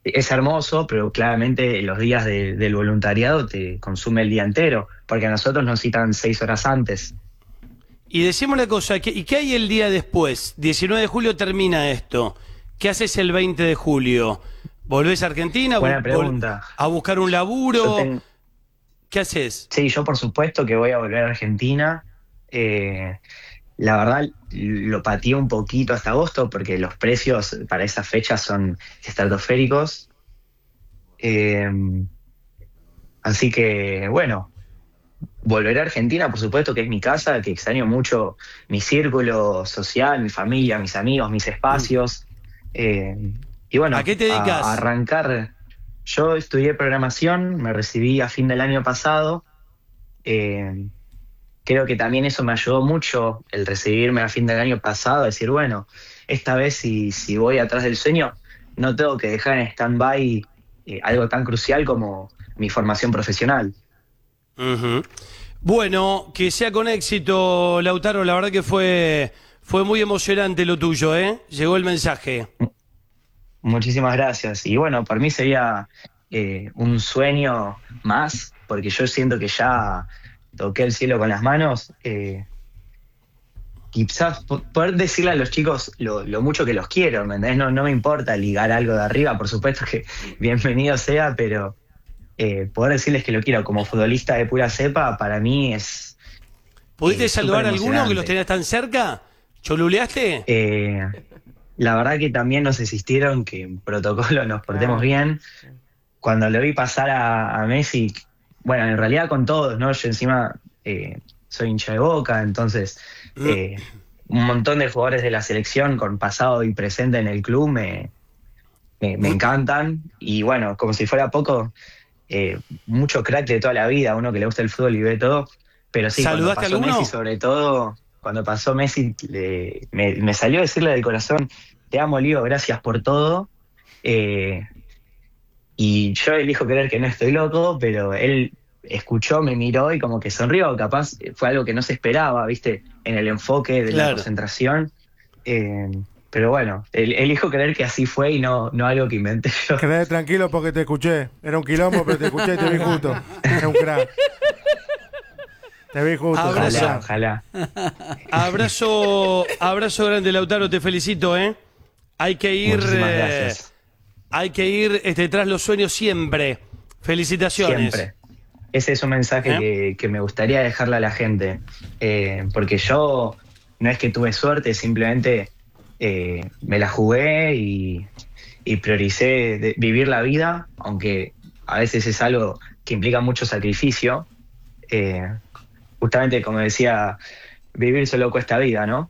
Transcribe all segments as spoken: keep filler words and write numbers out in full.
es hermoso, pero claramente los días de, del voluntariado te consume el día entero, porque a nosotros nos citan seis horas antes. Y decimos una cosa, ¿y qué hay el día después? diecinueve de julio termina esto. ¿Qué haces el veinte de julio? ¿Volvés a Argentina? Buena pregunta. ¿A buscar un laburo? Ten... ¿Qué haces? Sí, yo por supuesto que voy a volver a Argentina. Eh, la verdad lo pateé un poquito hasta agosto porque los precios para esas fechas son estratosféricos. Eh, así que, bueno, volveré a Argentina, por supuesto que es mi casa, que extraño mucho mi círculo social, mi familia, mis amigos, mis espacios. Eh, y bueno, ¿a qué te dedicas? A, a arrancar. Yo estudié programación, me recibí a fin del año pasado. Eh, creo que también eso me ayudó mucho, el recibirme a fin del año pasado, decir, bueno, esta vez si, si voy atrás del sueño, no tengo que dejar en stand-by eh, algo tan crucial como mi formación profesional. Uh-huh. Bueno, que sea con éxito, Lautaro, la verdad que fue, fue muy emocionante lo tuyo, ¿eh? Llegó el mensaje. Muchísimas gracias. Y bueno, para mí sería eh, un sueño más, porque yo siento que ya toqué el cielo con las manos. Eh, quizás poder decirle a los chicos lo, lo mucho que los quiero, ¿me entendés? No, no me importa ligar algo de arriba, por supuesto que bienvenido sea, pero eh, poder decirles que lo quiero como futbolista de pura cepa, para mí es... ¿Pudiste eh, saludar a alguno que los tenías tan cerca? ¿Choluleaste? Eh... La verdad que también nos insistieron que en protocolo nos portemos bien. Cuando lo vi pasar a, a Messi, bueno, en realidad con todos, ¿no? Yo encima eh, soy hincha de Boca, entonces eh, un montón de jugadores de la selección con pasado y presente en el club me, me, me encantan. Y bueno, como si fuera poco, eh, mucho crack de toda la vida, uno que le gusta el fútbol y ve todo. Pero sí, cuando pasó alguno? Messi sobre todo... Cuando pasó Messi, le, me, me salió a decirle del corazón, te amo, Lío, gracias por todo. Eh, y yo elijo creer que no estoy loco, pero él escuchó, me miró y como que sonrió. Capaz fue algo que no se esperaba, ¿viste? En el enfoque de claro. la concentración. Eh, pero bueno, el, elijo creer que así fue y no, no algo que inventé yo. Quedé tranquilo porque te escuché. Era un quilombo, pero te escuché y te vi justo. Era un crack. Te vi justo. Abrazo. Ojalá, ojalá. Abrazo, abrazo grande, Lautaro, te felicito, ¿eh? Hay que ir, eh, hay que ir este, tras los sueños siempre. Felicitaciones. Siempre. Ese es un mensaje ¿Eh? que, que me gustaría dejarle a la gente. Eh, porque yo no es que tuve suerte, simplemente eh, me la jugué y, y prioricé de, vivir la vida, aunque a veces es algo que implica mucho sacrificio. Eh, Justamente, como decía, vivir solo cuesta vida, ¿no?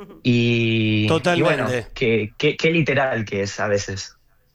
Y, Totalmente. y bueno, qué, qué, qué literal que es a veces.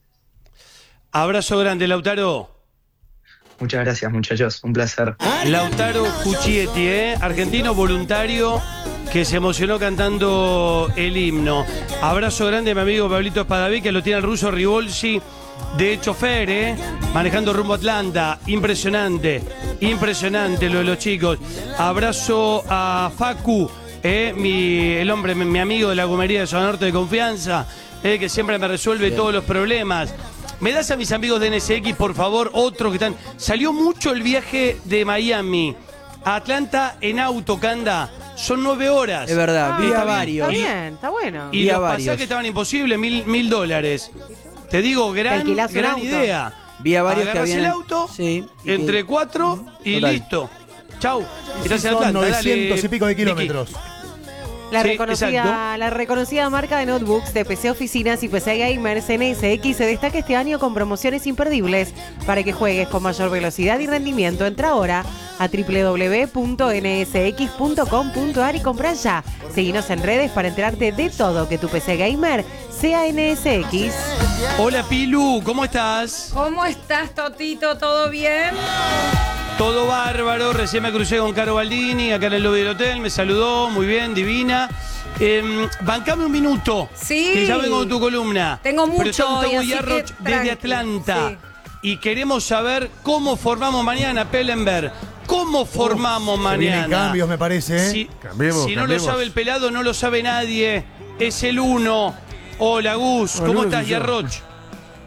Abrazo grande, Lautaro. Muchas gracias, muchachos. Un placer. Lautaro Cuchietti, ¿eh? Argentino voluntario que se emocionó cantando el himno. Abrazo grande a mi amigo Pablito Espadaví, que lo tiene el ruso Ribolsi de chofer, ¿eh? Manejando rumbo a Atlanta. Impresionante, impresionante lo de los chicos. Abrazo a Facu, ¿eh? mi, el hombre, mi, mi amigo de la gomería de Zona Norte de confianza, ¿eh? Que siempre me resuelve Bien. todos los problemas. ¿Me das a mis amigos de N S X, por favor, otros que están? Salió mucho el viaje de Miami a Atlanta en auto, Canda. Son nueve horas. Es verdad, ah, vi a está varios. Bien, está bien, está bueno. Y vi los varios. pasajes estaban imposibles, mil, mil dólares. Te digo, gran, gran idea. Vi a varios Agarrás que habían... el auto, sí, entre y... cuatro y Total. listo. Chau. Estás en Son Atlanta, novecientos dale, y pico de kilómetros. Vicky. La, Sí, reconocida, exacto. la reconocida marca de notebooks de P C Oficinas y P C Gamers N S X se destaca este año con promociones imperdibles para que juegues con mayor velocidad y rendimiento. Entra ahora a doble u doble u doble u punto ene ese equis punto com punto a r y compra ya. Seguinos en redes para enterarte de todo, que tu P C Gamer sea N S X. Hola Pilu, ¿cómo estás? ¿Cómo estás, Totito? ¿Todo bien? Todo bárbaro, recién me crucé con Caro Baldini acá en el lobby del hotel, me saludó, muy bien, divina. Eh, bancame un minuto, sí, que ya vengo con tu columna. Tengo mucho. Pero está Gustavo y Yarroch así que, desde tranqui, Atlanta. Sí. Y queremos saber cómo formamos mañana, Pellenberg. ¿Cómo formamos Uf, mañana? Vienen cambios, me parece, ¿eh? Si, cambiemos, si no cambiemos. lo sabe el pelado, no lo sabe nadie. Es el uno. Hola, Gus. Hola, ¿Cómo Gus, estás, yo. Yarroch?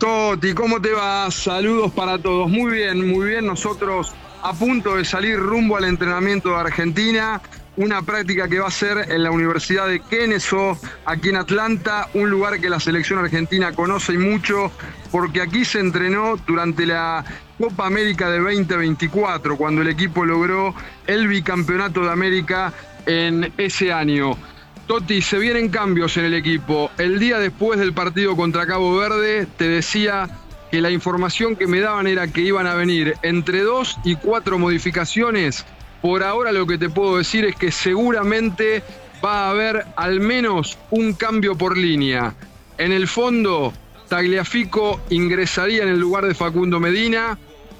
Toti, ¿cómo te va? Saludos para todos. Muy bien, muy bien. Nosotros a punto de salir rumbo al entrenamiento de Argentina. Una práctica que va a ser en la Universidad de Kennesaw, aquí en Atlanta, un lugar que la selección argentina conoce y mucho, porque aquí se entrenó durante la Copa América de veinte veinticuatro, cuando el equipo logró el bicampeonato de América en ese año. Toti, se vienen cambios en el equipo. El día después del partido contra Cabo Verde, te decía que la información que me daban era que iban a venir entre dos y cuatro modificaciones. Por ahora lo que te puedo decir es que seguramente va a haber al menos un cambio por línea. En el fondo, Tagliafico ingresaría en el lugar de Facundo Medina.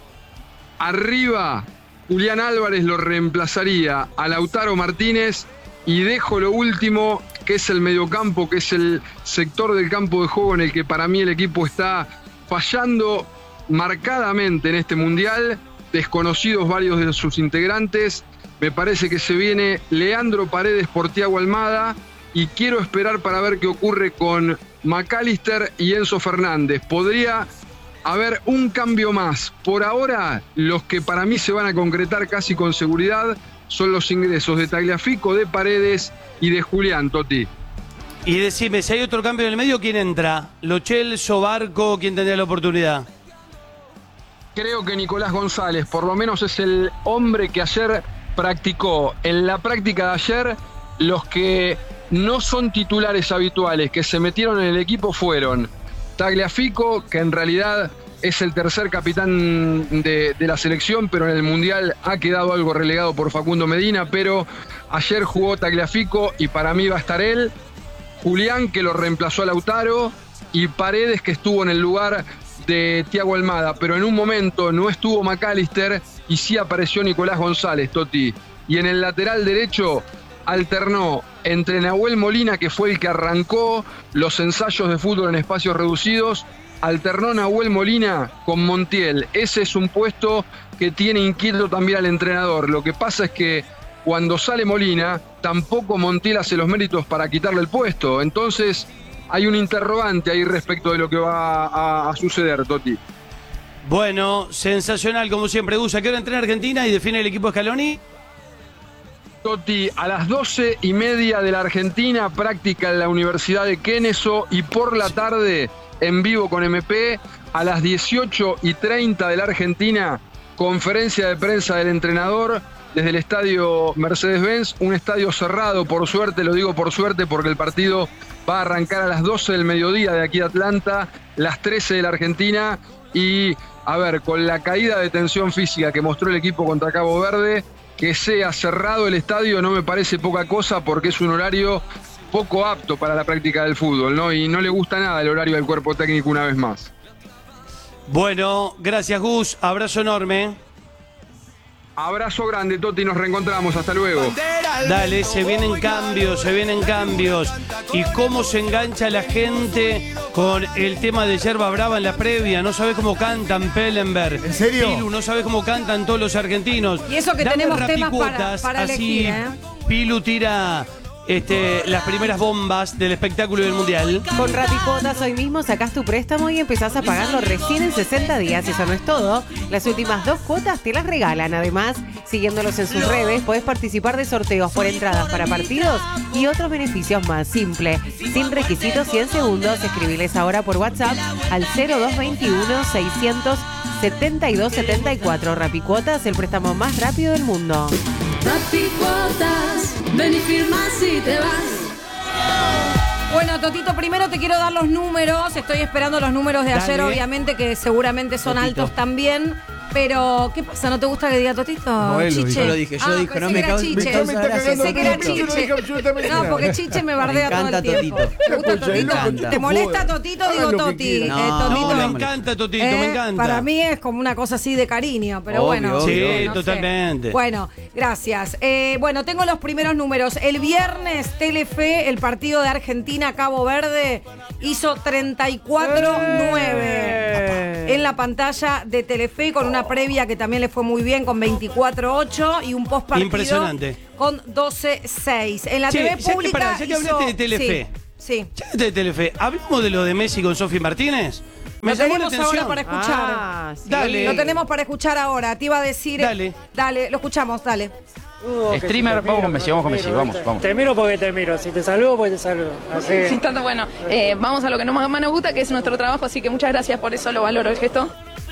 Arriba, Julián Álvarez lo reemplazaría a Lautaro Martínez. Y dejo lo último, que es el mediocampo, que es el sector del campo de juego en el que para mí el equipo está fallando marcadamente en este mundial. Desconocidos varios de sus integrantes. Me parece que se viene Leandro Paredes por Thiago Almada y quiero esperar para ver qué ocurre con McAllister y Enzo Fernández. Podría haber un cambio más. Por ahora, los que para mí se van a concretar casi con seguridad son los ingresos de Tagliafico, de Paredes y de Julián, Toti. Y decime, si hay otro cambio en el medio, ¿quién entra? ¿Lo Celso, Barco? ¿Quién tendría la oportunidad? Creo que Nicolás González, por lo menos es el hombre que ayer practicó. En la práctica de ayer, los que no son titulares habituales, que se metieron en el equipo fueron Tagliafico, que en realidad es el tercer capitán de, de la selección, pero en el Mundial ha quedado algo relegado por Facundo Medina, pero ayer jugó Tagliafico y para mí va a estar él. Julián, que lo reemplazó a Lautaro, y Paredes, que estuvo en el lugar de Thiago Almada, pero en un momento no estuvo McAllister y sí apareció Nicolás González, Toti. Y en el lateral derecho alternó entre Nahuel Molina, que fue el que arrancó los ensayos de fútbol en espacios reducidos, alternó Nahuel Molina con Montiel. Ese es un puesto que tiene inquieto también al entrenador. Lo que pasa es que cuando sale Molina, tampoco Montiel hace los méritos para quitarle el puesto. Entonces hay un interrogante ahí respecto de lo que va a, a suceder, Toti. Bueno, sensacional como siempre. Gus, ¿a qué hora entrena Argentina y define el equipo Scaloni? Toti, a las doce y media de la Argentina, práctica en la Universidad de Kennesaw, y por la tarde en vivo con M P, a las dieciocho y treinta de la Argentina, conferencia de prensa del entrenador desde el estadio Mercedes-Benz, un estadio cerrado, por suerte, lo digo por suerte porque el partido va a arrancar a las doce del mediodía de aquí de Atlanta, las trece de la Argentina, y a ver, con la caída de tensión física que mostró el equipo contra Cabo Verde, que sea cerrado el estadio no me parece poca cosa porque es un horario poco apto para la práctica del fútbol, ¿no? Y no le gusta nada el horario del cuerpo técnico una vez más. Bueno, gracias Gus, abrazo enorme. Abrazo grande, Toti, nos reencontramos, hasta luego. Dale, se vienen cambios, se vienen cambios. Y cómo se engancha la gente con el tema de Yerba Brava en la previa. No sabés cómo cantan Pellenberg. ¿En serio? Pilu, no sabés cómo cantan todos los argentinos. Y eso que Dame tenemos temas para, rapicuotas, para así elegir, ¿eh? Pilu tira este, las primeras bombas del espectáculo del Mundial. Con Rapicuotas hoy mismo sacás tu préstamo y empezás a pagarlo recién en sesenta días. Eso no es todo. Las últimas dos cuotas te las regalan. Además, siguiéndolos en sus redes, podés participar de sorteos por entradas para partidos y otros beneficios más. Simple, sin requisitos y en segundos. Escribiles ahora por WhatsApp al cero dos veintiuno seiscientos setenta y dos setenta y cuatro. Rapicuotas, el préstamo más rápido del mundo. Rapicuotas, ven y firma si te vas. Bueno, Totito, primero te quiero dar los números. Estoy esperando los números de ayer, Dale. obviamente, que seguramente son Totito. altos también. Pero, ¿qué pasa? ¿No te gusta que diga Totito? No, él lo Chiche. dijo. Yo lo dije, yo Ah, dije, no pensé me que era causa- Chiche. me causa Pensé gracia que era Totito. Yo no dije absolutamente No, nada. porque Chiche me bardea Me todo encanta el tiempo. Totito. ¿Te gusta Escucha, Totito? no, ¿Te no molesta puedo. Totito? Hagan Digo lo que Toti. quieran. Eh, No, Totito. No, me no, encanta Totito, Eh, me encanta. Para mí es como una cosa así de cariño, pero Obvio, bueno. obvio. Sí, no sé. totalmente. Bueno, gracias. Eh, bueno, tengo los primeros números. El viernes, Telefe, el partido de Argentina-Cabo Verde, hizo treinta y cuatro nueve en la pantalla de Telefe, con una previa que también le fue muy bien, con veinticuatro ocho, y un post partido Impresionante. con doce seis. En la Che, T V ya que- pública pará, ya que hizo- hablaste de Telefe. Sí, sí. Ya de Telefe, ¿hablamos de lo de Messi con Sofi Martínez? Me Lo llamó la tenemos atención. ahora para escuchar. Ah, sí. Dale. Lo tenemos para escuchar ahora. Te iba a decir. Dale. Dale, lo escuchamos, dale. Streamer, vamos con Messi, vamos con Messi, vamos, vamos. Te miro porque te miro, si te saludo, pues te saludo. Así. Sí, tanto bueno. Eh, vamos a lo que nos más nos gusta, que es nuestro trabajo, así que muchas gracias por eso, lo valoro el gesto.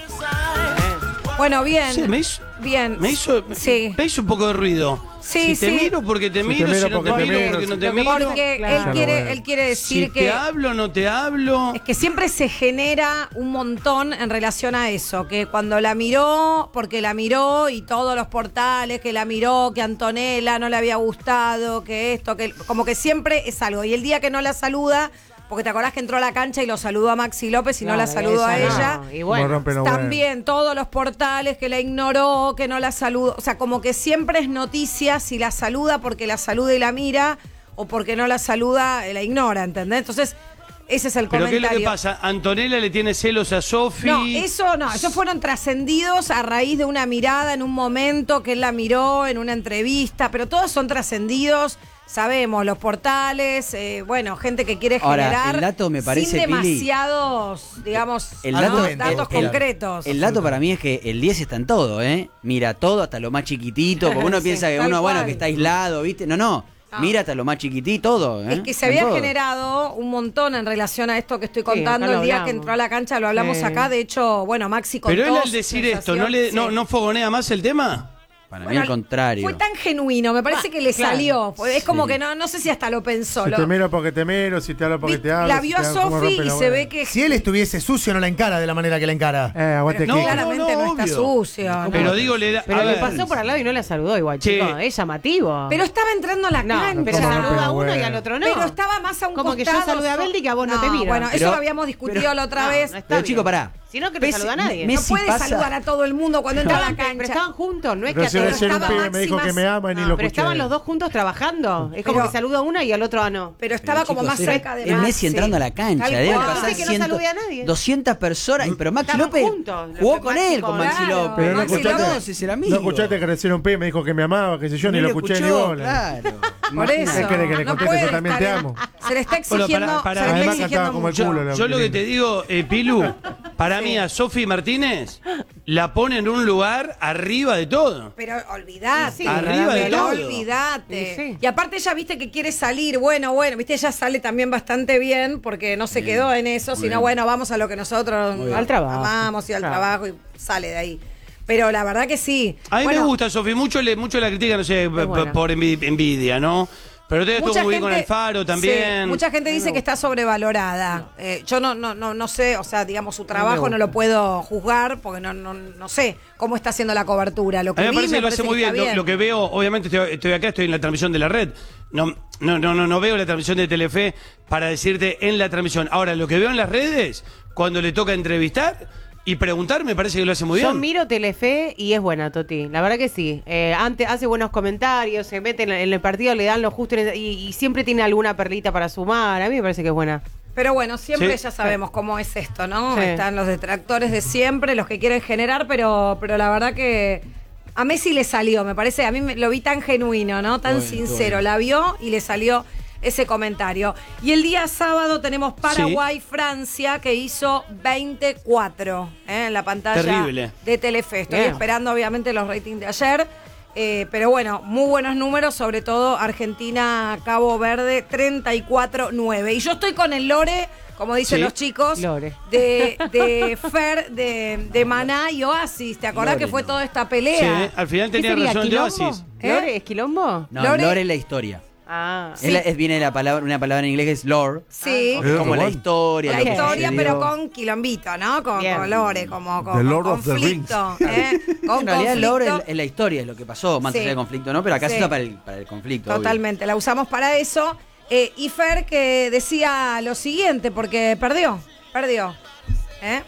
Bueno, bien. Sí, me hizo, Bien. me hizo, Sí. me hizo un poco de ruido. Sí, si te sí. miro porque te Si miro, te miro si no porque te te miro miro, porque no si te te miro. Porque Claro. él quiere, él quiere decir Si que. te hablo, no te hablo. Es que siempre se genera un montón en relación a eso, que cuando la miró, porque la miró y todos los portales, que la miró, que Antonella no le había gustado, que esto, que como que siempre es algo. Y el día que no la saluda, porque te acordás que entró a la cancha y lo saludó a Maxi López y no la Claro, saludó a esa ella. no. Y bueno, Como rompen los huevos. También todos los portales que la ignoró, que no la saludó. O sea, como que siempre es noticia si la saluda porque la saluda y la mira o porque no la saluda y la ignora, ¿entendés? Entonces, ese es el ¿Pero qué es comentario. lo que pasa? ¿Antonella le tiene celos a Sofi? No, eso no, esos fueron trascendidos a raíz de una mirada en un momento que él la miró en una entrevista, pero todos son trascendidos. Sabemos, los portales, eh, bueno, gente que quiere Ahora, generar el dato me parece, sin Pili, demasiados, digamos, El ¿no? dato, datos el- el- concretos. El dato para mí es que el diez está en todo, ¿eh? Mira todo, hasta lo más chiquitito, porque uno Sí, piensa que tal uno, bueno, cual. que está aislado, ¿viste? No, no, No. mira hasta lo más chiquitito, todo, ¿eh? Es que se Está en había todo. generado un montón en relación a esto que estoy acá contando lo el día hablamos. que entró a la cancha, lo hablamos Sí. acá, de hecho, bueno, Maxi contó Pero él al su decir esto, ¿no, sensación, le, no, sí. no fogonea más el tema? Para Bueno, mí al contrario. Fue tan genuino, me parece que le claro. salió. Fue- Es como Sí. que no, no sé si hasta lo pensó. Si lo- te miro porque te miro, si te hablo porque vi- te hablo. la si vio te a hago como Sofi rompe y la se bola. ve que Si él estuviese sucio, no la encara de la manera que la encara. Eh, aguante No, Kiko. claramente no, no, está obvio. sucio. ¿no? Pero digo, le da. Pero a le ver, pasó por al lado y no la saludó igual, Che. chico. Es llamativo. Pero estaba entrando a la no, cancha. pero ¿Cómo saluda rompe a la uno y hueá? al otro no. Pero estaba más a un Como que yo costado. saludé a Beldi que a vos no te miro. Bueno, eso Pero- lo habíamos discutido pero- la otra No, vez. no está Pero bien. chico, pará. Si no, que no Messi- saluda a nadie. Me- No Messi puede pasa- saludar a todo el mundo cuando entra a la Estaban- cancha. pero estaban juntos, no es que Recién a ayer un estaba pibe me dijo Maxi que me ama y ni más- lo Pero escuché. estaban los dos juntos trabajando. Es como Pero- que saluda a una y al otro a no. Pero estaba Pero, como chicos, más era- cerca de es Maxi. Messi entrando a la cancha, Tal debe cual. pasar Dice que no cien, salude a nadie. doscientas personas, pero Maxi Estaban López juntos, jugó lo que con Maxi él, con con- Maxi Claro, López. Pero no Maxi escuchaste, López Entonces era amigo. no escuchaste que recién un pibe me dijo que me amaba, que sé yo, ni No lo le escuché ni escuchó, bola. claro. Por eso. ¿Qué querés que le no conteste? puede Yo también estar te en- amo. Se le está Bueno, exigiendo. para- para- se le está Además exigiendo cantaba como el mucho. culo. la- Yo lo que te digo, eh, Pilu, para mí a Sofi Martínez la pone en un lugar arriba de todo. Pero olvidate. Sí, Arriba de pero todo. olvidate. Sí, sí. Y aparte ella viste que quiere salir. Bueno, bueno, viste, ella sale también bastante bien porque no se quedó en eso, sino bien. bueno, vamos a lo que nosotros Al trabajo. amamos y al Claro. trabajo y sale de ahí. Pero la verdad que sí. A mí Bueno, me gusta Sofi, mucho le, mucho la critica, no sé, p- buena. por envi- envidia, ¿no? Pero ustedes mucha estuvo muy bien con gente- Alfaro también. sí, mucha gente dice que está sobrevalorada. Eh, yo no, no, no, no sé, o sea, digamos, su trabajo no lo puedo juzgar porque no, no, no sé cómo está haciendo la cobertura. Lo que A mí me vi parece que lo hace muy está bien. Lo, lo que veo, obviamente estoy, estoy acá, estoy en la transmisión de la red. No, no, no, no, no veo la transmisión de Telefe para decirte en la transmisión. Ahora, lo que veo en las redes, cuando le toca entrevistar y preguntar, me parece que lo hace muy Yo bien. miro Telefe y es buena, Toti. La verdad que sí. Eh, antes hace buenos comentarios, se mete en, en el partido, le dan lo justo y, y siempre tiene alguna perlita para sumar. A mí me parece que es buena. Pero bueno, siempre Sí. ya sabemos cómo es esto, ¿no? Sí. Están los detractores de siempre, los que quieren generar, pero, pero la verdad que a Messi le salió, me parece, a mí me, lo vi tan genuino, ¿no? Tan Todo bien, todo sincero, bien. la vio y le salió ese comentario. Y el día sábado tenemos Paraguay-Francia, que hizo veinticuatro ¿eh? En la pantalla Terrible. de Telefe. Estoy Bien. esperando obviamente los ratings de ayer. Eh, pero bueno, muy buenos números, sobre todo Argentina-Cabo Verde, treinta y cuatro nueve. Y yo estoy con el Lore, como dicen Sí. los chicos, Lore. de, de Fer, de, de Maná y Oasis. ¿Te acordás Lore, que fue no. toda esta Sí, pelea? al final ¿Qué tenía sería, razón de quilombo? Oasis. ¿Eh? ¿Lore es quilombo? No, Lore- lore es la historia. Ah. Es la- es- viene la palabra, una palabra en inglés que es lore. Sí. que es como la historia. La lo que historia, sucedió. pero con quilombito, ¿no? Con, Bien. con Lore, como con, The Lord con of the conflicto. ¿eh? Con En realidad, lore es, conflicto. es la historia, es lo que pasó, más Sí. allá del conflicto, ¿no? Pero acá Sí. se usa para el, para el conflicto. obvio. Totalmente, la usamos para eso. Eh, y Fer que decía lo siguiente, porque perdió, perdió. ¿Eh?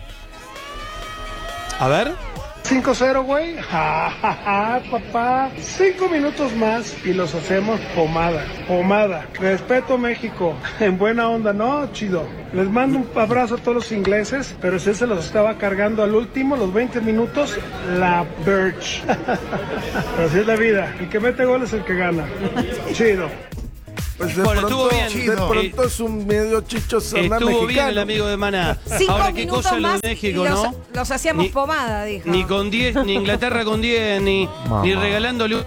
A ver. cinco cero, güey. Ja, ja, ja, papá. Cinco minutos más y los hacemos pomada. Pomada. Respeto México. En buena onda, ¿no? Chido. Les mando un abrazo a todos los ingleses, pero si se los estaba cargando al último, los veinte minutos, la Birch. Pero así es la vida. El que mete gol es el que gana. Chido. Pues de Bueno, pronto, estuvo bien. de pronto es un medio chichoso Estuvo mexicano. bien el amigo de Maná. Cinco Ahora, qué minutos cosa lo más de México, y los, ¿no? los hacíamos Ni- pomada, dijo. Ni con diez, ni Inglaterra con diez, ni, Mamá. ni regalándole.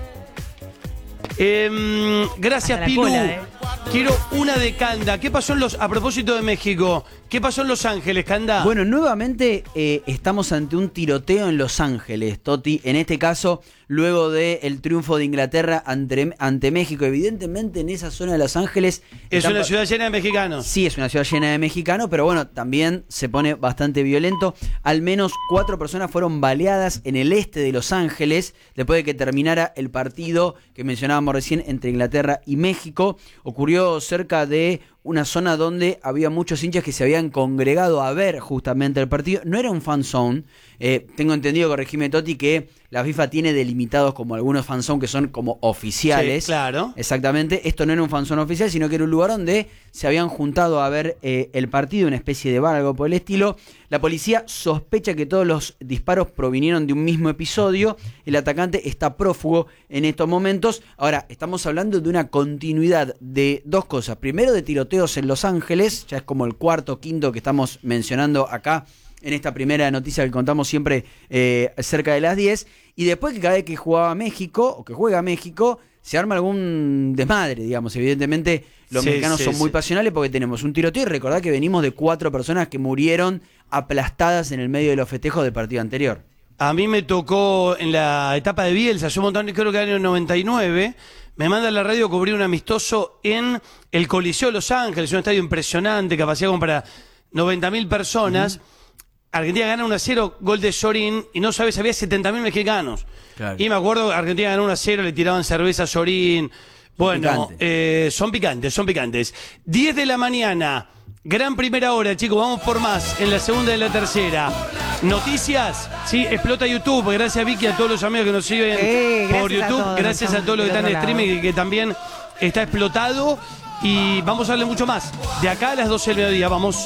Em, gracias, Hasta la Pilu. cola, eh. Quiero una de Canda. ¿Qué pasó en los, a propósito de México? ¿Qué pasó en Los Ángeles, Canda? Bueno, nuevamente eh, estamos ante un tiroteo en Los Ángeles, Toti. En este caso, luego del triunfo de Inglaterra ante, ante México. Evidentemente, en esa zona de Los Ángeles... es están- una ciudad llena de mexicanos. Sí, es una ciudad llena de mexicanos, pero bueno, también se pone bastante violento. Al menos cuatro personas fueron baleadas en el este de Los Ángeles después de que terminara el partido que mencionábamos recién entre Inglaterra y México. Ocurrió cerca de una zona donde había muchos hinchas que se habían congregado a ver justamente el partido. No era un fan zone. Eh, tengo entendido, corregime Toti, que la FIFA tiene delimitados como algunos fan zone que son como oficiales. Sí, claro. Exactamente. Esto no era un fan zone oficial, sino que era un lugar donde se habían juntado a ver eh, el partido, una especie de bar, algo por el estilo. La policía sospecha que todos los disparos provinieron de un mismo episodio. El atacante está prófugo en estos momentos. Ahora, estamos hablando de una continuidad de dos cosas. Primero, de tiroteos en Los Ángeles. Ya es como el cuarto, quinto que estamos mencionando acá en esta primera noticia que contamos siempre eh, cerca de las diez. Y después que cada vez que jugaba México, o que juega México, se arma algún desmadre, digamos. Evidentemente, los Sí, mexicanos sí, son muy sí. pasionales porque tenemos un tiroteo. Y recordad que venimos de cuatro personas que murieron aplastadas en el medio de los festejos del partido anterior. A mí me tocó en la etapa de Bielsa, hace un montón, creo que en el año noventa y nueve, me manda a la radio a cubrir un amistoso en el Coliseo de Los Ángeles, un estadio impresionante, capacidad como para noventa mil personas. Uh-huh. Argentina gana uno a cero, gol de Sorín, y no sabes, había setenta mil mexicanos. Claro. Y me acuerdo, Argentina ganó uno a cero, le tiraban cerveza a Sorín. Bueno, eh, son picantes, son picantes. diez de la mañana, gran primera hora, chicos, vamos por más en la segunda y la tercera. Noticias, sí, explota YouTube. Gracias, Vicky, a todos los amigos que nos siguen eh, por YouTube. A todos, gracias a todos los que están en streaming y que también está explotado. Y vamos a darle mucho más. De acá a las doce del mediodía, vamos.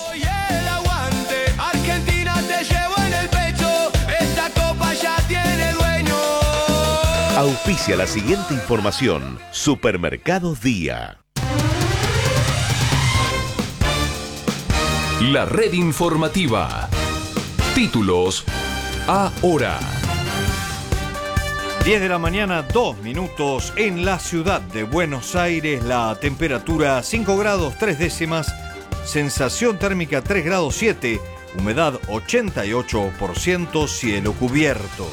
Argentina te llevo en el pecho, esta copa ya tiene dueño. Auspicia la siguiente información. Supermercados Día. La red informativa. Títulos ahora. diez de la mañana, dos minutos en la ciudad de Buenos Aires. La temperatura cinco grados tres décimas. Sensación térmica tres grados siete. Humedad ochenta y ocho por ciento. Cielo cubierto.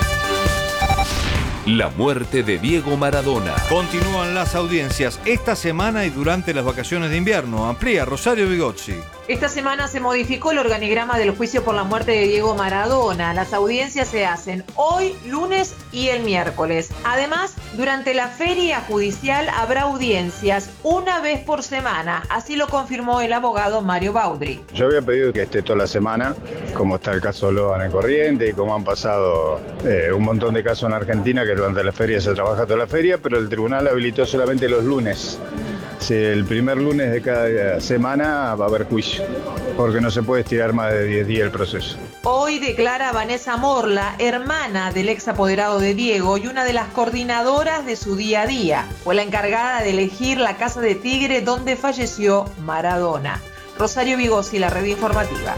La muerte de Diego Maradona. Continúan las audiencias esta semana y durante las vacaciones de invierno. Amplía Rosario Bigozzi. Esta semana se modificó el organigrama del juicio por la muerte de Diego Maradona. Las audiencias se hacen hoy, lunes y el miércoles. Además, durante la feria judicial habrá audiencias una vez por semana. Así lo confirmó el abogado Mario Baudry. Yo había pedido que esté toda la semana, como está el caso Logan en Corriente y como han pasado eh, un montón de casos en Argentina que durante la feria se trabaja toda la feria, pero el tribunal habilitó solamente los lunes. Si el primer lunes de cada semana va a haber juicio, porque no se puede estirar más de diez días el proceso. Hoy declara Vanessa Morla, hermana del ex apoderado de Diego y una de las coordinadoras de su día a día. Fue la encargada de elegir la casa de Tigre donde falleció Maradona. Rosario Bigozzi, la red informativa.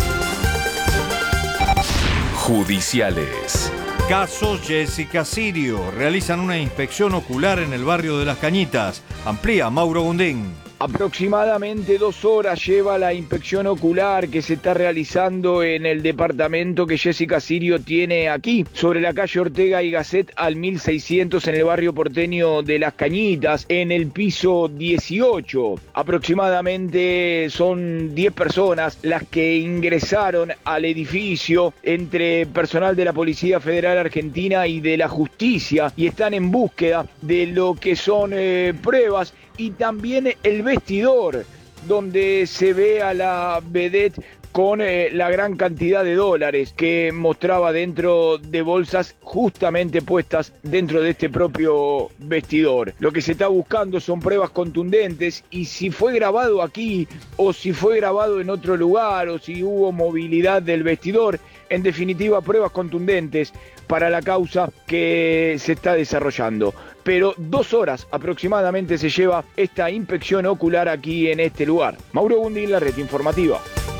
Judiciales. Caso Jessica Sirio. Realizan una inspección ocular en el barrio de Las Cañitas. Amplía Mauro Gundín. Aproximadamente dos horas lleva la inspección ocular que se está realizando en el departamento que Jessica Sirio tiene aquí, sobre la calle Ortega y Gasset al mil seiscientos en el barrio porteño de Las Cañitas, en el piso dieciocho. Aproximadamente son diez personas las que ingresaron al edificio entre personal de la Policía Federal Argentina y de la Justicia y están en búsqueda de lo que son eh, pruebas y también el vestidor donde se ve a la vedette con eh, la gran cantidad de dólares que mostraba dentro de bolsas justamente puestas dentro de este propio vestidor. Lo que se está buscando son pruebas contundentes y si fue grabado aquí o si fue grabado en otro lugar o si hubo movilidad del vestidor, en definitiva pruebas contundentes para la causa que se está desarrollando. pero dos horas aproximadamente se lleva esta inspección ocular aquí en este lugar. Mauro Gundín, la red informativa.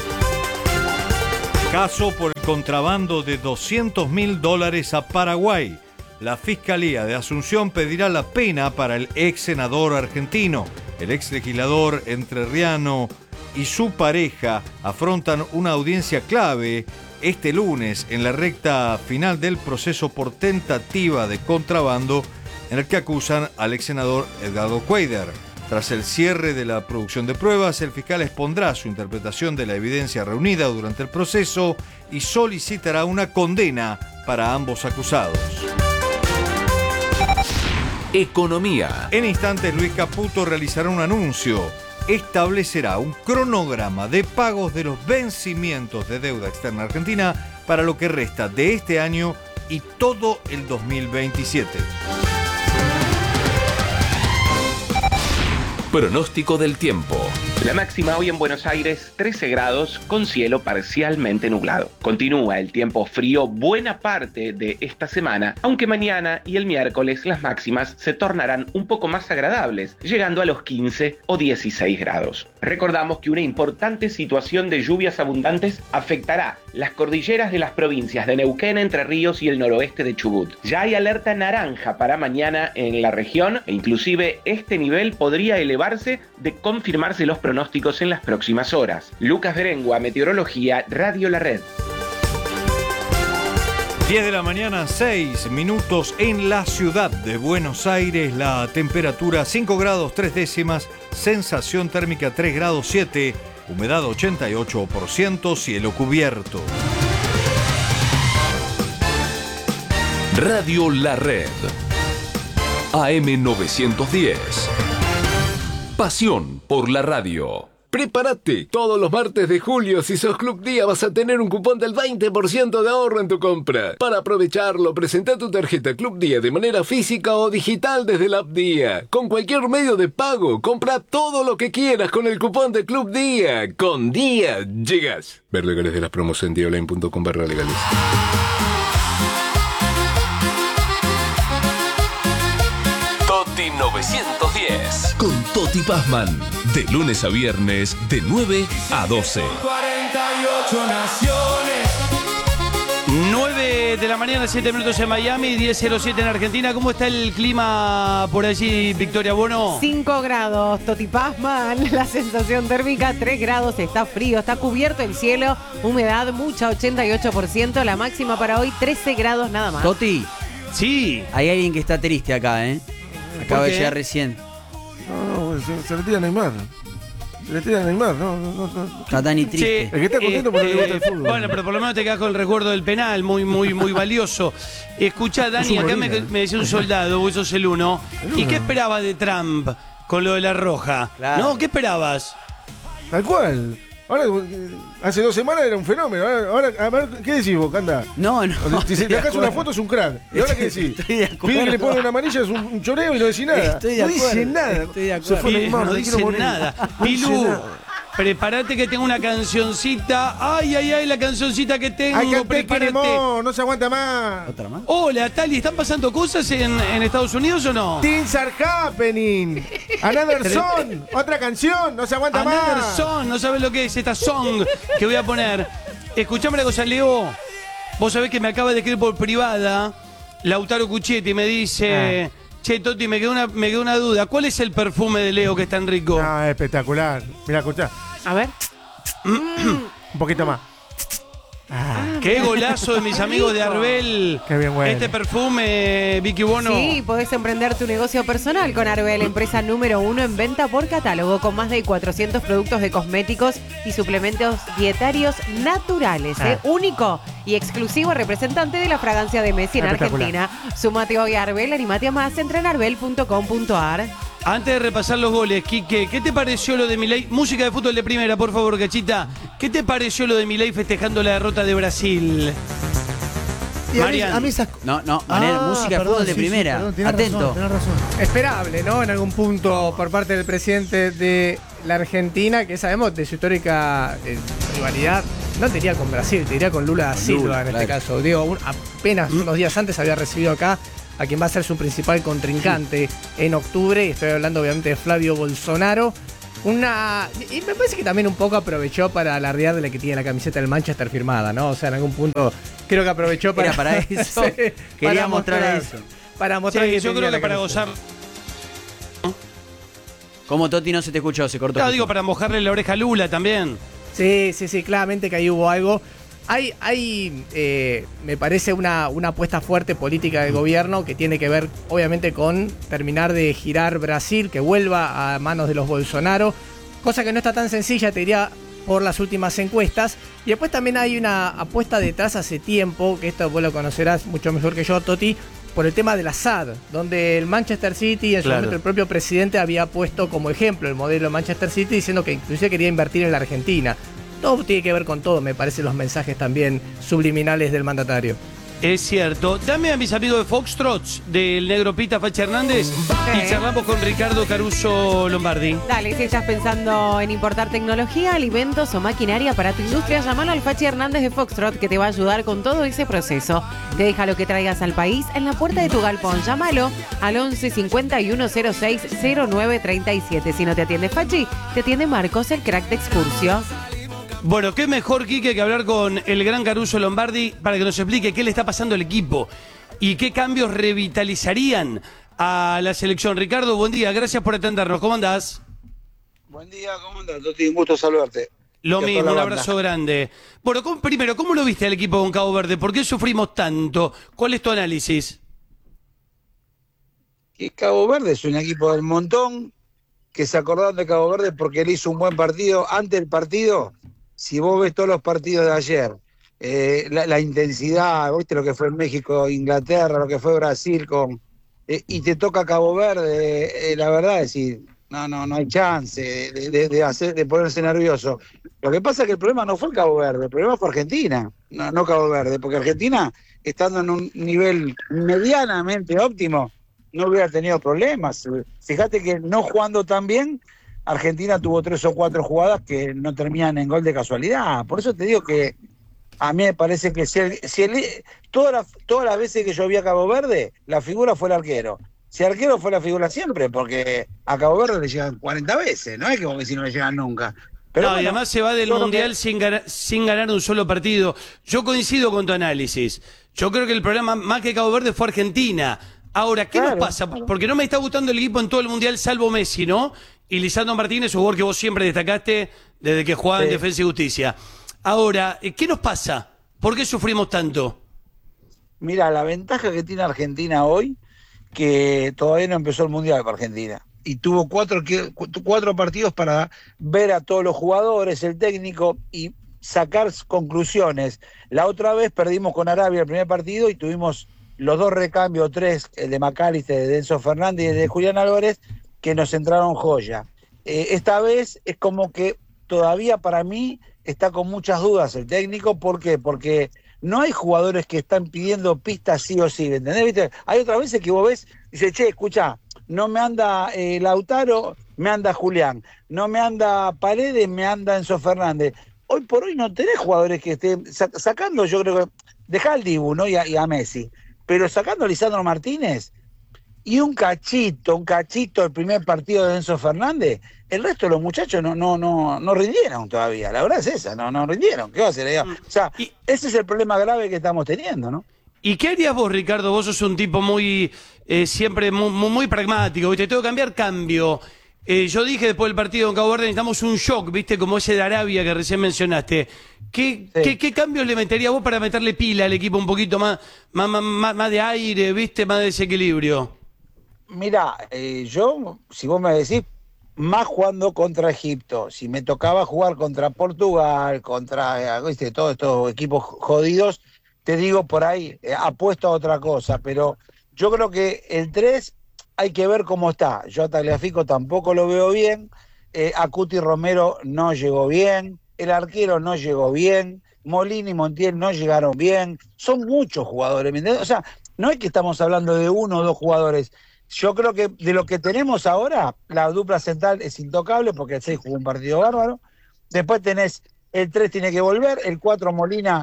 Caso por el contrabando de doscientos mil dólares a Paraguay. La Fiscalía de Asunción pedirá la pena para el ex senador argentino. El ex legislador entrerriano y su pareja afrontan una audiencia clave este lunes en la recta final del proceso por tentativa de contrabando en el que acusan al ex senador Edgardo Cuéllar. Tras el cierre de la producción de pruebas, el fiscal expondrá su interpretación de la evidencia reunida durante el proceso y solicitará una condena para ambos acusados. Economía. En instantes, Luis Caputo realizará un anuncio. Establecerá un cronograma de pagos de los vencimientos de deuda externa argentina para lo que resta de este año y todo el dos mil veintisiete. Pronóstico del tiempo. La máxima hoy en Buenos Aires, trece grados, con cielo parcialmente nublado. Continúa el tiempo frío buena parte de esta semana, aunque mañana y el miércoles las máximas se tornarán un poco más agradables, llegando a los quince o dieciséis grados. Recordamos que una importante situación de lluvias abundantes afectará las cordilleras de las provincias de Neuquén, Entre Ríos y el noroeste de Chubut. Ya hay alerta naranja para mañana en la región e inclusive este nivel podría elevarse de confirmarse los pronósticos en las próximas horas. Lucas Berengua, Meteorología, Radio La Red. diez de la mañana, seis minutos en la ciudad de Buenos Aires. La temperatura cinco grados tres décimas, sensación térmica tres grados siete, humedad ochenta y ocho por ciento, cielo cubierto. Radio La Red. A M novecientos diez. Pasión por la radio. Prepárate, todos los martes de julio, si sos Club Día, vas a tener un cupón del veinte por ciento de ahorro en tu compra. Para aprovecharlo, presenta tu tarjeta Club Día de manera física o digital desde la app Día. Con cualquier medio de pago, compra todo lo que quieras con el cupón de Club Día. Con Día, llegas. Ver legales de las promos en diaonline punto com barra legales. Toti novecientos diez. Con Toti Pazman. De lunes a viernes, de nueve a doce. cuarenta y ocho naciones. nueve de la mañana, siete minutos en Miami, diez cero siete en Argentina. ¿Cómo está el clima por allí, Victoria Bono? cinco grados, Toti Pazman. La sensación térmica tres grados, está frío, está cubierto el cielo, humedad mucha, ochenta y ocho por ciento. La máxima para hoy, trece grados nada más. Toti. Sí. Hay alguien que está triste acá, ¿eh? Acaba de llegar recién. No, no, se, se le tira a Neymar. Se le tira a Neymar, no, no, no. Está tan y triste. Sí, el que está contento por el eh, debut del fútbol. Bueno, pero por lo menos te quedas con el recuerdo del penal, muy, muy, muy valioso. Escuchá, Dani, acá me, me decía un soldado, vos sos el uno. El ¿Y uno. qué esperabas de Trump con lo de la roja? Claro. ¿No? ¿Qué esperabas? Tal cual. Ahora, hace dos semanas era un fenómeno. Ahora, ahora a ver, ¿qué decís vos, Canda? No, no. Si se te sacás una foto es un crack. ¿Y ahora qué decís? Estoy de acuerdo. Pide que le pongan una amarilla, es un, un choreo y no decís nada. Estoy de no acuerdo. dice nada. Estoy de Se acuerdo. fue Sí, Neymar, no me quiero dicen morir. nada. No dice Pilú, nada. prepárate que tengo una cancioncita. Ay, ay, ay, la cancioncita que tengo. Hay que prepárate. tenemos, no se aguanta más. ¿Otra más? Hola, Tali, ¿están pasando cosas en, en Estados Unidos o no? Things are happening. Another song. Otra canción, no se aguanta Another más. Song, no sabes lo que es esta song que voy a poner. Escuchame una cosa, Leo. Vos sabés que me acaba de escribir por privada Lautaro Cuchetti y me dice, ah. che, Toti, me quedó, una, me quedó una duda. ¿Cuál es el perfume de Leo que es tan rico? Ah, espectacular. Mira, escuchá. A ver. Un poquito más. Ah, Qué golazo de mis amigos de Arbel. Qué bien huele. Este perfume, Vicky Bono. Sí, podés emprender tu negocio personal con Arbel, empresa número uno en venta por catálogo, con más de cuatrocientos productos de cosméticos y suplementos dietarios naturales. ¿eh? Ah. Único y exclusivo representante de la fragancia de Messi en Argentina. Sumate hoy a Arbel, animate a más, entra en arbel punto com punto ar. Antes de repasar los goles, Quique, ¿qué te pareció lo de Milei? Música de fútbol de primera, por favor, Cachita. ¿Qué te pareció lo de Milei festejando la derrota de Brasil? Y a mí, Marian. a mí esas... No, no, manera, Ah, música de perdón, fútbol de sí, sí, primera. perdón, tenés Atento. razón, tenés razón. Esperable, ¿no? En algún punto por parte del presidente de la Argentina, que sabemos de su histórica eh, rivalidad, no te diría con Brasil, te diría con Lula da Silva Lula, en claro. este caso. Digo, un- apenas unos días antes había recibido acá a quien va a ser su principal contrincante en octubre. Estoy hablando obviamente de Flavio Bolsonaro. Una y me parece que también un poco aprovechó para alardear de la que tiene la camiseta del Manchester firmada, ¿no? O sea, en algún punto creo que aprovechó para... Era para eso. Sí, Quería para mostrar, mostrar eso. Para mostrar Sí, que yo tenía creo la que para camiseta. gozar. Como Toti no se te escuchó, se cortó. Claro, digo, para mojarle la oreja a Lula también. Sí, sí, sí, claramente que ahí hubo algo. Hay, hay eh, me parece, una, una apuesta fuerte política del gobierno que tiene que ver, obviamente, con terminar de girar Brasil, que vuelva a manos de los Bolsonaro, cosa que no está tan sencilla, te diría, por las últimas encuestas. Y después también hay una apuesta detrás hace tiempo, que esto vos lo conocerás mucho mejor que yo, Toti, por el tema del Assad, donde el Manchester City, en su Claro. momento el propio presidente había puesto como ejemplo el modelo de Manchester City, diciendo que inclusive quería invertir en la Argentina. Todo tiene que ver con todo, me parece, los mensajes también subliminales del mandatario. Es cierto. Dame a mis amigos de Foxtrots, del Negro Pita Facha Hernández, y charlamos con Ricardo Caruso Lombardi. Dale, si estás pensando en importar tecnología, alimentos o maquinaria para tu industria, llamalo al Fachi Hernández de Foxtrot, que te va a ayudar con todo ese proceso. Te deja lo que traigas al país en la puerta de tu galpón. Llámalo al once cincuenta y uno cero seis cero nueve treinta y siete. Si no te atiende Fachi, te atiende Marcos, el crack de Excursio. Bueno, qué mejor, Quique, que hablar con el gran Caruso Lombardi para que nos explique qué le está pasando al equipo y qué cambios revitalizarían a la selección. Ricardo, buen día, gracias por atendernos. ¿Cómo andás? Buen día, ¿cómo andás? Toti, un gusto saludarte. Lo Y a mismo, toda un la abrazo banda. grande. Bueno, ¿cómo- primero, ¿cómo lo viste al equipo con Cabo Verde? ¿Por qué sufrimos tanto? ¿Cuál es tu análisis? Y Cabo Verde es un equipo del montón que se acordaron de Cabo Verde porque él hizo un buen partido. Antes del partido, si vos ves todos los partidos de ayer, eh, la, la intensidad, viste lo que fue en México, Inglaterra, lo que fue Brasil, con eh, y te toca Cabo Verde, eh, la verdad es decir, no, no, no hay chance de, de- de hacer, de ponerse nervioso. Lo que pasa es que el problema no fue el Cabo Verde, el problema fue Argentina, no, no Cabo Verde, porque Argentina, estando en un nivel medianamente óptimo, no hubiera tenido problemas. Fíjate que no jugando tan bien, Argentina tuvo tres o cuatro jugadas que no terminan en gol de casualidad. Por eso te digo que a mí me parece que si, el, si el, todas las todas las veces que yo vi a Cabo Verde, la figura fue el arquero. Si el arquero fue la figura siempre, porque a Cabo Verde le llegan cuarenta veces, no es como que si no le llegan nunca. Pero no, y bueno, además se va del yo creo Mundial que- sin, ganar, sin ganar un solo partido. Yo coincido con tu análisis. Yo creo que el problema más que Cabo Verde fue Argentina. Ahora, ¿qué Claro, nos pasa? Porque no me está gustando el equipo en todo el Mundial, salvo Messi, ¿no? Y Lisandro Martínez, un jugador que vos siempre destacaste desde que jugaba en Sí. Defensa y Justicia. Ahora, ¿qué nos pasa? ¿Por qué sufrimos tanto? Mira, la ventaja que tiene Argentina hoy, que todavía no empezó el Mundial para Argentina. Y tuvo cuatro, que- cu- cuatro partidos para ver a todos los jugadores, el técnico, y sacar conclusiones. La otra vez perdimos con Arabia el primer partido y tuvimos los dos recambios, tres, el de McAllister, de Enzo Fernández y el de Julián Álvarez, que nos entraron joya. Eh, esta vez es como que todavía para mí está con muchas dudas el técnico. ¿Por qué? Porque no hay jugadores que están pidiendo pistas sí o sí, ¿me ¿entendés? ¿Viste? Hay otras veces que vos ves y dices, che, escucha, no me anda eh, Lautaro, me anda Julián, no me anda Paredes, me anda Enzo Fernández. Hoy por hoy no tenés jugadores que estén sac- sacando, yo creo que, dejá al Dibu, ¿no? Y a, y a Messi, pero sacando a Lisandro Martínez y un cachito, un cachito el primer partido de Enzo Fernández, el resto de los muchachos no, no, no, no rindieron todavía, la verdad es esa, no, no rindieron. ¿Qué va a hacer? O sea, ese es el problema grave que estamos teniendo, ¿no? ¿Y qué harías vos, Ricardo? Vos sos un tipo muy, eh, siempre muy, muy, muy pragmático, ¿viste? Tengo que cambiar, cambio. Eh, yo dije después del partido en Cabo Verde, necesitamos un shock, ¿viste? Como ese de Arabia que recién mencionaste. ¿Qué, ¿qué, qué cambios le meterías vos para meterle pila al equipo un poquito más, más, más, más, más de aire, ¿viste? Más de desequilibrio. Mira, eh, yo, si vos me decís, más jugando contra Egipto, si me tocaba jugar contra Portugal, contra, eh, ¿viste? Todos estos equipos jodidos, te digo por ahí, eh, apuesto a otra cosa, pero yo creo que el tres hay que ver cómo está. Yo a Tagliafico tampoco lo veo bien, eh, Acuti Romero no llegó bien, el arquero no llegó bien, Molina y Montiel no llegaron bien, son muchos jugadores, ¿me entendés? O sea, no es que estamos hablando de uno o dos jugadores. Yo creo que de lo que tenemos ahora, la dupla central es intocable porque el seis jugó un partido bárbaro. Después tenés el tres tiene que volver, el cuatro Molina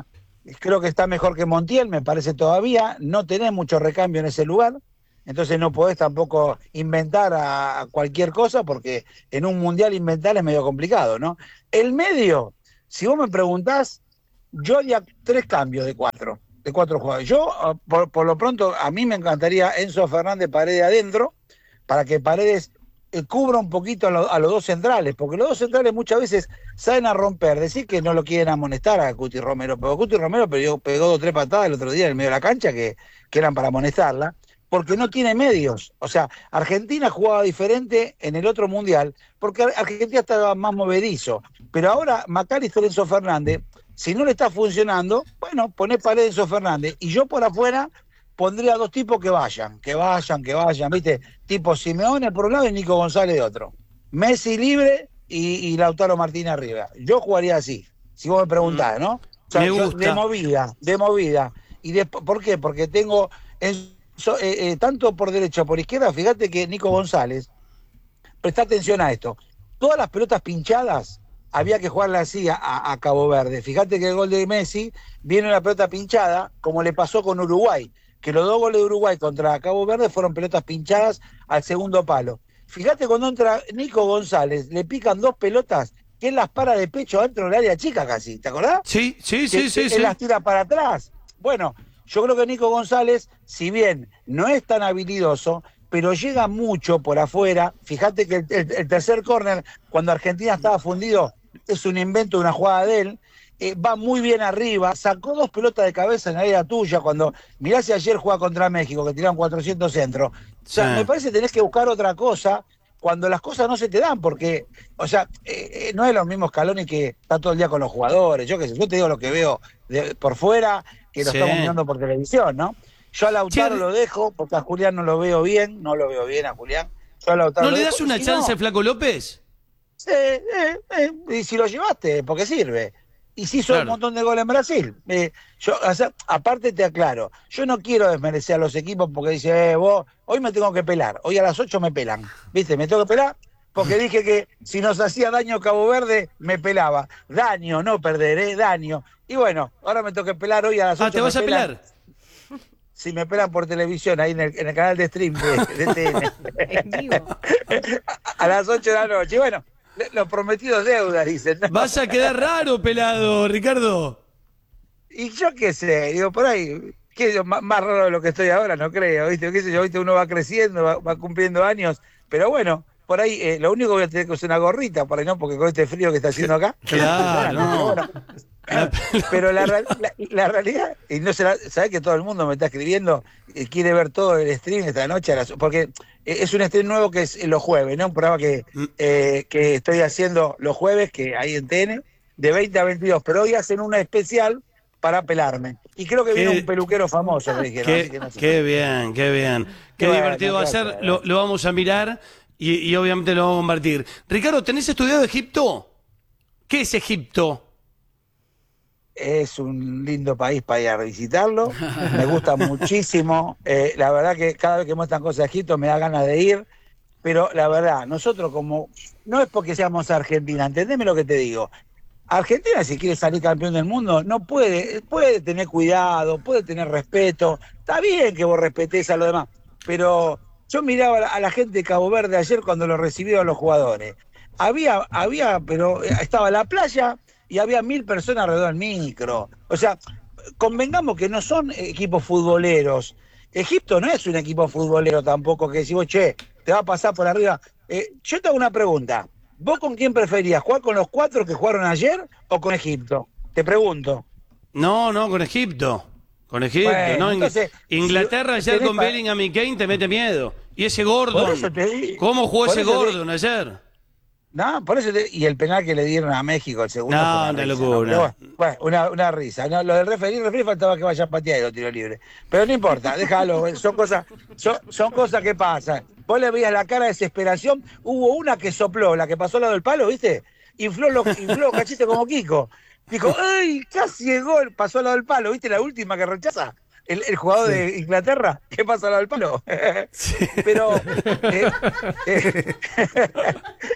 creo que está mejor que Montiel, me parece todavía. No tenés mucho recambio en ese lugar. Entonces no podés tampoco inventar a, a cualquier cosa, porque en un mundial inventar es medio complicado, ¿no? El medio, si vos me preguntás, yo haría tres cambios de cuatro, de cuatro jugadores. Yo, por, por lo pronto, a mí me encantaría Enzo Fernández Paredes adentro, para que Paredes eh, cubra un poquito a, lo, a los dos centrales, porque los dos centrales muchas veces saben a romper. Decir que no lo quieren amonestar a Cuti Romero, pero Cuti Romero pegó, pegó dos o tres patadas el otro día en el medio de la cancha que, que eran para amonestarla, porque no tiene medios. O sea, Argentina jugaba diferente en el otro mundial, porque Argentina estaba más movedizo. Pero ahora McAllister, Enzo Fernández, si no le está funcionando, bueno, poné Paredes, Enzo Fernández, y yo por afuera pondría dos tipos que vayan, que vayan, que vayan, ¿viste? Tipo Simeone por un lado y Nico González de otro. Messi libre y, y Lautaro Martínez arriba. Yo jugaría así, si vos me preguntás, ¿no? O sea, Me yo gusta. de movida, de movida. Y de, ¿por qué? Porque tengo... En, So, eh, eh, tanto por derecha como por izquierda, fíjate que Nico González, presta atención a esto, todas las pelotas pinchadas había que jugarla así a, a Cabo Verde. Fíjate que el gol de Messi viene una pelota pinchada, como le pasó con Uruguay, que los dos goles de Uruguay contra Cabo Verde fueron pelotas pinchadas al segundo palo. Fíjate cuando entra Nico González, le pican dos pelotas que él las para de pecho dentro del área chica casi, ¿te acordás? Sí, sí, que, sí, sí. Él sí. las tira para atrás. Bueno, yo creo que Nico González, si bien no es tan habilidoso, pero llega mucho por afuera. Fíjate que el, el, el tercer córner, cuando Argentina estaba fundido, es un invento de una jugada de él. Eh, va muy bien arriba, sacó dos pelotas de cabeza en la área tuya. Cuando mirá si ayer juega contra México, que tiraron cuatrocientos centros. O sea, Sí. me parece que tenés que buscar otra cosa cuando las cosas no se te dan, porque, o sea, eh, eh, no es lo mismo Scaloni que está todo el día con los jugadores. Yo qué sé, yo te digo lo que veo de, por fuera, que lo Sí. estamos mirando por televisión, ¿no? Yo a Lautaro Sí. lo dejo, porque a Julián no lo veo bien, no lo veo bien a Julián. Yo a Lautaro ¿No lo le dejo, das y una si chance, no, Flaco López? Sí, eh, eh, y si lo llevaste, porque sirve. Y si hizo Claro. un montón de goles en Brasil. Eh, yo, o sea, aparte te aclaro, yo no quiero desmerecer a los equipos porque dice, eh, vos, hoy me tengo que pelar, hoy a las ocho me pelan, ¿viste? Me tengo que pelar porque dije que si nos hacía daño Cabo Verde, me pelaba. Daño, no perder, ¿eh? Daño. Y bueno, ahora me tengo que pelar hoy a las ocho. Ah, ¿te vas me a pelan. pelar? Si me pelan por televisión, ahí en el, en el canal de stream de, de T N. En vivo. A las ocho de la noche. Y bueno, los prometidos deudas, dicen. ¿no? Vas a quedar raro, pelado, Ricardo. Y yo qué sé, digo, por ahí, qué sé yo, más, más raro de lo que estoy ahora, no creo, ¿viste? Qué sé yo, ¿viste? Uno va creciendo, va, va cumpliendo años, pero bueno, por ahí, eh, lo único que voy a tener que usar una gorrita, por ahí no, porque con este frío que está haciendo acá. Claro, no. Bueno, pero la, la, la realidad, y no se la, ¿sabés que todo el mundo me está escribiendo? Eh, quiere ver todo el stream esta noche, a las- porque eh, es un stream nuevo que es los jueves, ¿no? Un programa que, eh, que estoy haciendo los jueves, que hay en T N, de veinte a veintidós, pero hoy hacen una especial para pelarme. Y creo que viene Qué- un peluquero famoso, me dijeron. Qué, así que no sé. qué bien, qué bien. Qué Bueno, divertido va a ser, gracias, lo, lo vamos a mirar y, y obviamente lo vamos a compartir. Ricardo, ¿tenés estudiado Egipto? ¿Qué es Egipto? Es un lindo país para ir a visitarlo. Me gusta muchísimo. Eh, la verdad que cada vez que muestran cosas de Egipto me da ganas de ir. Pero la verdad, nosotros como... No es porque seamos Argentina, entendeme lo que te digo. Argentina, si quiere salir campeón del mundo, no puede, puede tener cuidado, puede tener respeto. Está bien que vos respetés a los demás, pero yo miraba a la, a la gente de Cabo Verde ayer cuando lo recibieron los jugadores. Había, había, pero estaba la playa y había mil personas alrededor del micro. O sea, convengamos que no son equipos futboleros. Egipto no es un equipo futbolero tampoco que decimos, che, te va a pasar por arriba. Eh, yo te hago una pregunta. ¿Vos con quién preferías? ¿Jugar con los cuatro que jugaron ayer o con Egipto? Te pregunto. No, no, con Egipto. Con Egipto, Bueno, ¿no? entonces, Inglaterra si ayer tenés con pa- Bellingham y Kane te mete miedo. Y ese Por Gordon. eso te digo. ¿Cómo jugó Por ese eso te- Gordon ayer? No, por eso te- y el penal que le dieron a México, el segundo. No, fue una risa, locura. ¿no? Pero bueno, bueno, una, una risa. ¿no? Lo del referí, el referí faltaba que vaya a patear y lo tiro libre. Pero no importa, déjalo. Son cosas, son, son cosas que pasan. Vos le veías la cara de desesperación. Hubo una que sopló, la que pasó al lado del palo, ¿viste? Infló los, infló los cachetes como Kiko. Dijo, ¡ay! Casi el gol. Pasó al lado del palo, ¿viste? La última que rechaza. El, el jugador Sí. de Inglaterra, ¿qué pasa al lado del palo? Pero. eh, eh,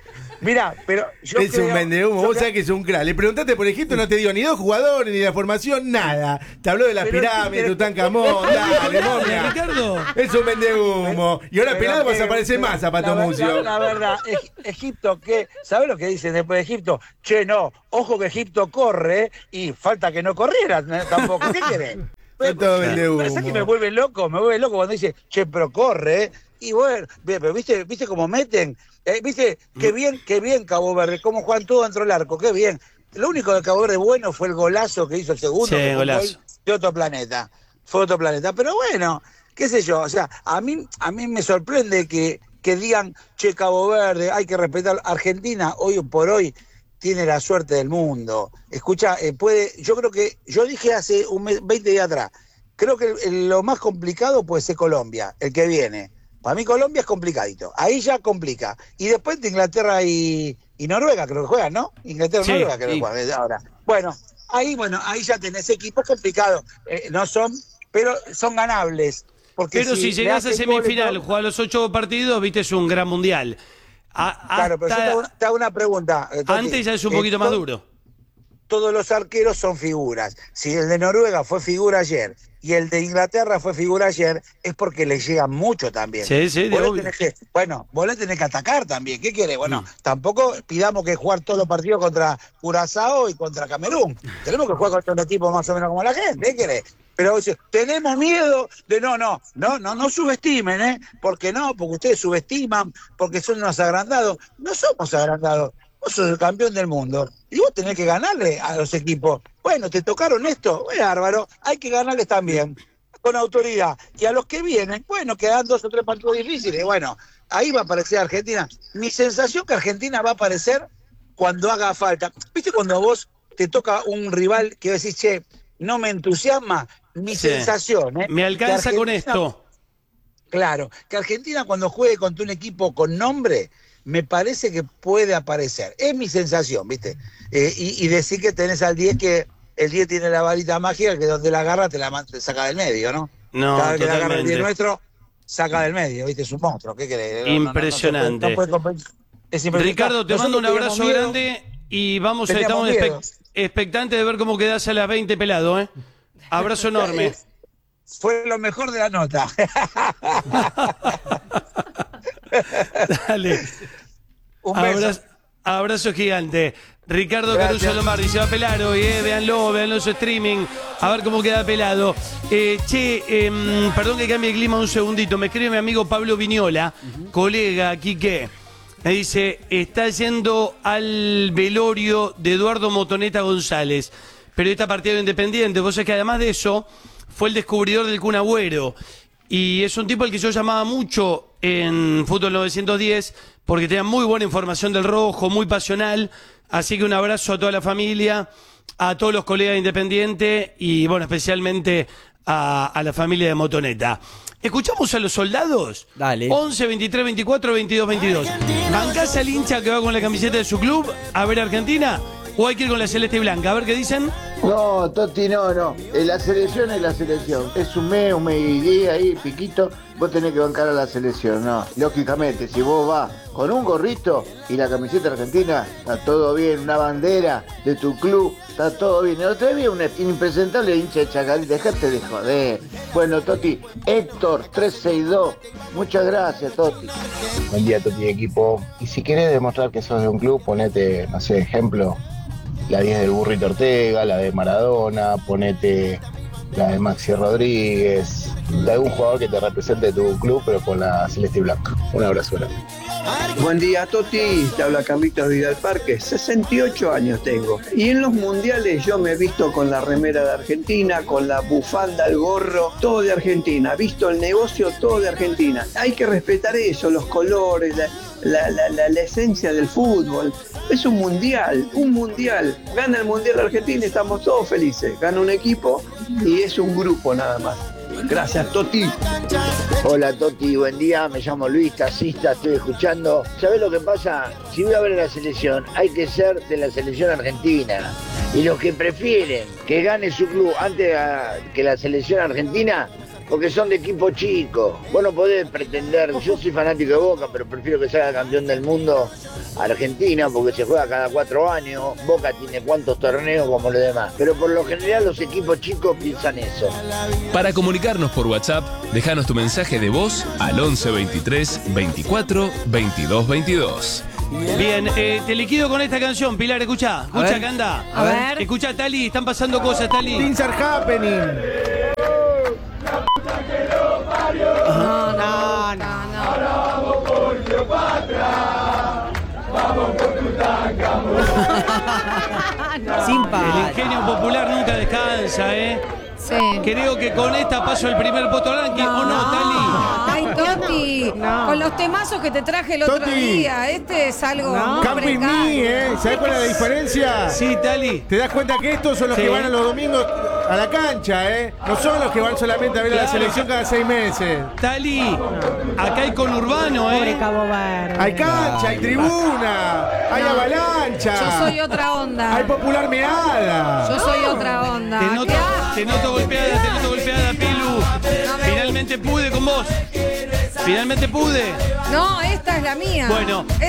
Mirá, pero yo es creo, un vendehumo, vos sabés que es un crack. Le preguntaste por Egipto, no te dio ni dos jugadores, ni la formación, nada. Te habló de las Pero pirámides, sí, Tutankamón, dale, momia. Ricardo. Es un vendehumo. Y ahora Pero pelado vas que- a parecer pero más, Zapato la verdad- Mucio. La verdad, Eg- Egipto, ¿qué? ¿Sabés lo que dicen después de Egipto? Che, no, ojo que Egipto corre y falta que no corriera ¿no? tampoco. ¿Qué querés? Es todo vendehumo. ¿Sabés que me vuelve loco? Me vuelve loco cuando dice, che, pero corre. Y bueno, ve- pero viste, viste cómo meten. Eh, viste, qué bien, qué bien Cabo Verde, cómo juegan todo dentro del arco, qué bien. Lo único de Cabo Verde bueno fue el golazo que hizo el segundo. Sí, que fue un golazo. gol de otro planeta. Fue otro planeta. Pero bueno, qué sé yo, o sea, a mí, a mí me sorprende que, que digan, che, Cabo Verde, hay que respetar. Argentina, hoy por hoy, tiene la suerte del mundo. Escucha, eh, puede, yo creo que, yo dije hace un mes, veinte días atrás, creo que el- el- lo más complicado puede ser Colombia, el que viene. Para mí Colombia es complicadito, ahí ya complica. Y después de Inglaterra y, y Noruega creo que juegan, ¿no? Inglaterra y Sí, Noruega creo sí. que juegan ahora. Bueno, ahí bueno, ahí ya tenés equipos complicados. Eh, no son, pero son ganables. Porque Pero si le llegás a hacen goles, semifinal, ¿no? jugás los ocho partidos, viste, es un gran mundial. A- Claro, pero yo te hasta- hago, una- te hago una pregunta. eh, Toti. antes ya es un Eh, poquito más to- duro. Todos los arqueros son figuras. Si el de Noruega fue figura ayer y el de Inglaterra fue figura ayer, es porque le llegan mucho también. Sí, sí, de Vos le obvio. tenés que, bueno, vos le tenés que atacar también. ¿Qué querés? Bueno, Mm. tampoco pidamos que jugar todos los partidos contra Curazao y contra Camerún. Tenemos que jugar contra un equipo más o menos como la gente. ¿Qué querés? Pero dice, tenemos miedo de no, no, no, no, no subestimen, ¿eh? Porque no, porque ustedes subestiman, porque son unos agrandados. No somos agrandados. Vos sos el campeón del mundo y vos tenés que ganarle a los equipos. Bueno, te tocaron esto, es bárbaro, hay que ganarles también, con autoridad. Y a los que vienen, bueno, quedan dos o tres partidos difíciles. Bueno, ahí va a aparecer Argentina. Mi sensación que Argentina va a aparecer cuando haga falta. ¿Viste cuando vos te toca un rival que decís, che, no me entusiasma? Mi Sí. sensación, ¿eh? Me alcanza que con Argentina- esto. Claro, que Argentina cuando juegue contra un equipo con nombre, me parece que puede aparecer. Es mi sensación, ¿viste? Eh, y, y decir que tenés al diez, que el diez tiene la varita mágica, que donde la agarra te la man- te saca del medio, ¿no? No, Cada vez que la agarra el diez totalmente. nuestro, saca del medio, ¿viste? Es un monstruo, ¿qué querés? No, no, no, no se puede- Impresionante. no puede competir. Es impresionante. Ricardo, te Nosotros mando un abrazo teníamos miedo, grande y vamos, teníamos estamos miedo. expect- expectantes de ver cómo quedás a las veinte pelado, ¿eh? Abrazo enorme. Fue lo mejor de la nota. Dale. Un beso. Abrazo, abrazo gigante. Ricardo Gracias. Caruso Lombardi se va a pelar hoy, eh. Véanlo, véanlo en su streaming. A ver cómo queda pelado. Eh, che, em, perdón que cambie el clima un segundito. Me escribe mi amigo Pablo Viñola, colega aquí que me dice, está yendo al velorio de Eduardo Motoneta González, periodista partido independiente. Vos sabés que además de eso, fue el descubridor del Kun Agüero. Y es un tipo al que yo llamaba mucho en Fútbol novecientos diez porque tenía muy buena información del rojo, muy pasional. Así que un abrazo a toda la familia, a todos los colegas de Independiente y, bueno, especialmente a, a la familia de Motoneta. ¿Escuchamos a los soldados? Dale. once, veintitrés, veinticuatro, veintidós, veintidós. ¿Bancás al hincha que va con la camiseta de su club a ver a Argentina? ¿O hay que ir con la celeste y blanca? A ver qué dicen. No, Toti, no, no. Eh, La selección es la selección. Es un mes, un mes y diez ahí, piquito. Vos tenés que bancar a la selección, no. Lógicamente, si vos vas con un gorrito y la camiseta argentina, está todo bien. Una bandera de tu club, está todo bien. El otro día un impresentable hincha de Chacarita, dejate de joder. Bueno, Toti, Héctor tres seis dos. Muchas gracias, Toti. Buen día, Toti, equipo. Y si querés demostrar que sos de un club, ponete, no sé, ejemplo, la diez del Burrito Ortega, la de Maradona, ponete la de Maxi Rodríguez, de algún jugador que te represente tu club, pero con la celeste y blanca. Un abrazo grande. Buen día, Toti. Te habla Carlitos Vidal Parque. sesenta y ocho años tengo. Y en los mundiales yo me he visto con la remera de Argentina, con la bufanda, el gorro, todo de Argentina. Visto el negocio, todo de Argentina. Hay que respetar eso, los colores, la, la, la, la, la esencia del fútbol. Es un mundial, un mundial. Gana el mundial Argentina y estamos todos felices. Gana un equipo y es un grupo nada más. Gracias, Toti. Hola Toti, buen día, me llamo Luis, taxista, estoy escuchando. ¿Sabés lo que pasa? Si voy a ver a la selección, hay que ser de la selección argentina. Y los que prefieren que gane su club antes a- que la selección argentina, porque son de equipo chico. Vos no podés pretender, yo soy fanático de Boca, pero prefiero que sea campeón del mundo Argentina, porque se juega cada cuatro años. Boca tiene cuantos torneos como los demás, pero por lo general los equipos chicos piensan eso. Para comunicarnos por WhatsApp, déjanos tu mensaje de voz al once veintitrés veinticuatro veintidós veintidós. Bien, eh, te liquido con esta canción, Pilar, escucha, escucha que anda. A ver. Escucha, Tali, están pasando cosas, Tali. Things are happening. No, no, no, no. El ingenio popular nunca descansa, ¿eh? Sí. Creo que con esta paso el primer voto ranking, ¿o no, Tali? Ay, Toti, No. con los temazos que te traje el otro Toti. día, este es algo No. muy Camping precario. Me, ¿eh? ¿Sabés cuál es la diferencia? Sí, Tali. ¿Te das cuenta que estos son los Sí. que van a los domingos a la cancha, eh? No son los que van solamente a ver a la Claro. selección cada seis meses. Tali, acá hay conurbano, Pobre ¿eh? Cabo Verde. Hay cancha, hay tribuna, hay No. avalancha. Yo soy otra onda. Hay popular meada. Yo soy otra onda. Te noto, ¿Qué haces? te noto golpeada, te noto golpeada, Pilu. Finalmente pude con vos. Finalmente pude. No, esta es la mía. Bueno.